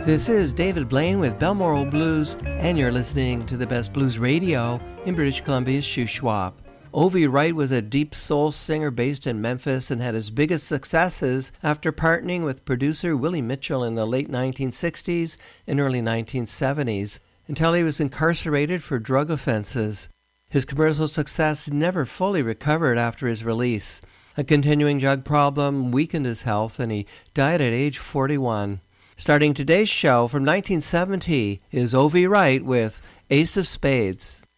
This is David Blaine with Balmoral Blues, and you're listening to the best blues radio in British Columbia's Shuswap. Ovi Wright was a deep soul singer based in Memphis and had his biggest successes after partnering with producer Willie Mitchell in the late 1960s and early 1970s, until he was incarcerated for drug offenses. His commercial success never fully recovered after his release. A continuing drug problem weakened his health, and he died at age 41. Starting today's show from 1970 is Ovi Wright with Ace of Spades.